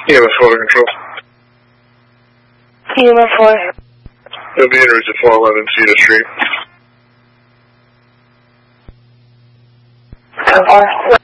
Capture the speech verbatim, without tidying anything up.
E M S four to control. E M S four. It'll be en route to four eleven Cedar Street. ten four.